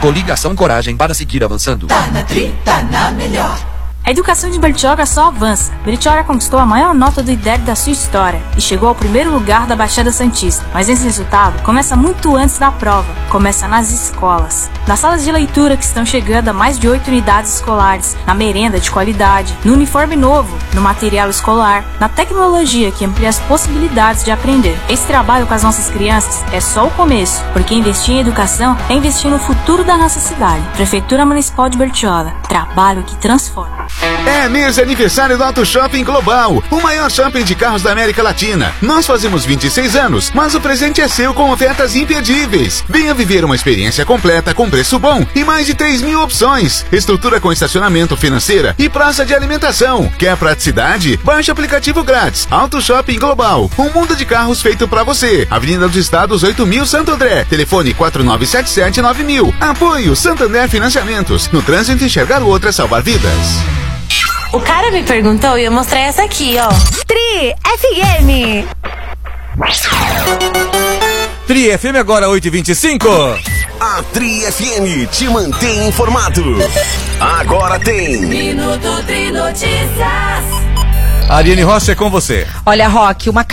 coligação e coragem para seguir avançando. Tá na Tri, tá na melhor. A educação de Bertioga só avança. Bertioga conquistou a maior nota do IDEB da sua história e chegou ao primeiro lugar da Baixada Santista. Mas esse resultado começa muito antes da prova, começa nas escolas. Nas salas de leitura que estão chegando a mais de 8 unidades escolares, na merenda de qualidade, no uniforme novo, no material escolar, na tecnologia que amplia as possibilidades de aprender. Esse trabalho com as nossas crianças é só o começo, porque investir em educação é investir no futuro da nossa cidade. Prefeitura Municipal de Bertioga, trabalho que transforma. É mês de aniversário do Auto Shopping Global, o maior shopping de carros da América Latina. Nós fazemos 26 anos, mas o presente é seu com ofertas imperdíveis. Venha viver uma experiência completa com preço bom e mais de 3.000 opções. Estrutura com estacionamento, financeira e praça de alimentação. Quer praticidade? Baixe o aplicativo grátis. Auto Shopping Global, um mundo de carros feito pra você. Avenida dos Estados 8.000 Santo André. Telefone 4977-9000. Apoio Santander Financiamentos. No trânsito, enxergar o outro é salvar vidas. O cara me perguntou e eu mostrei essa aqui, ó. Tri FM. Tri FM agora 8h25. A Tri FM te mantém informado. Agora tem Minuto Tri Notícias. Ariane Rocha, é com você. Olha, Roque, um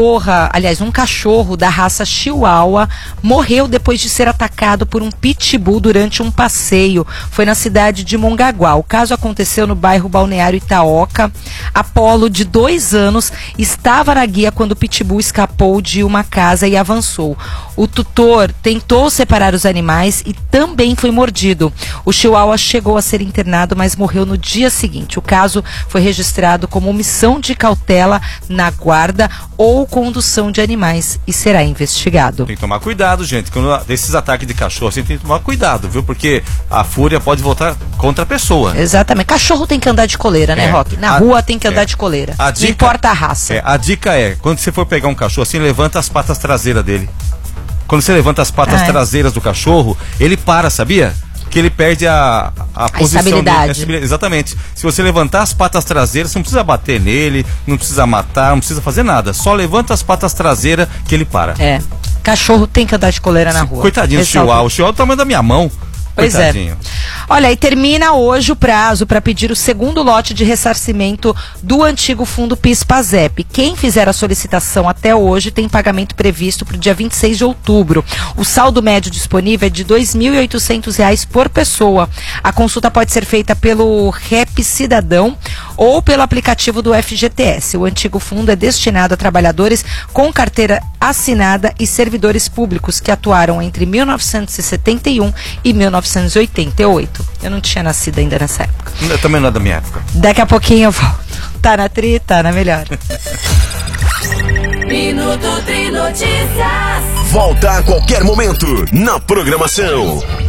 cachorro da raça Chihuahua morreu depois de ser atacado por um pitbull durante um passeio. Foi na cidade de Mongaguá. O caso aconteceu no bairro Balneário Itaoca. Apolo, de 2 anos, estava na guia quando o pitbull escapou de uma casa e avançou. O tutor tentou separar os animais e também foi mordido. O Chihuahua chegou a ser internado, mas morreu no dia seguinte. O caso foi registrado como omissão de cautela na guarda ou condução de animais e será investigado. Tem que tomar cuidado, gente. Quando desses ataques de cachorro, assim, tem que tomar cuidado, viu? Porque a fúria pode voltar contra a pessoa. Exatamente. Cachorro tem que andar de coleira, né, Roque? Na rua tem que andar de coleira. Não importa a raça. A dica é, quando você for pegar um cachorro assim, levanta as patas traseiras dele. Quando você levanta as patas traseiras do cachorro, ele para, sabia? Que ele perde a posição estabilidade. dele. Exatamente. Se você levantar as patas traseiras, você não precisa bater nele, não precisa matar, não precisa fazer nada. Só levanta as patas traseiras que ele para. Cachorro tem que andar de coleira na rua. Coitadinho do Chihuahua. O Chihuahua é o tamanho da minha mão. Pois é. Olha, e termina hoje o prazo para pedir o segundo lote de ressarcimento do antigo fundo PIS/PASEP. Quem fizer a solicitação até hoje tem pagamento previsto para o dia 26 de outubro. O saldo médio disponível é de R$ 2.800 por pessoa. A consulta pode ser feita pelo REP Cidadão ou pelo aplicativo do FGTS. O antigo fundo é destinado a trabalhadores com carteira assinada e servidores públicos que atuaram entre 1971 e 1988. Eu não tinha nascido ainda nessa época. Eu também não é da minha época. Daqui a pouquinho eu volto. Tá na Tri, tá na melhor. Minuto Tri Notícias. Volta a qualquer momento na programação.